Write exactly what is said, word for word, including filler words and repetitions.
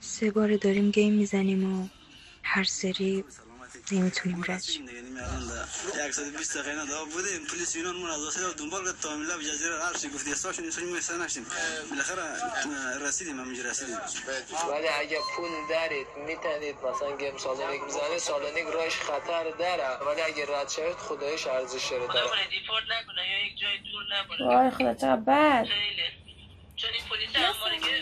سه بار داریم گیم میزنیم و هر سری نمیتونیم رد شیم. صد و بیست دقیقه دا بودیم پلیس یونان من از واسه دنبال کرد تا ملا به جزیره هر چی گفت استاشن نشون میسن نشیم بالاخره رسیدیم همینجا رسیدیم. ولی اگه پول دارید میتونید مثلا گیم سالونیک بزنید. سالونیک راهش خطر داره ولی اگه رد شوید خدایش ارزش داره. خدا کنه دیپورت نکنه یا یک جای دور نبره. وای خدا چقدر بد. خیلی چون این پلیس هم ماره که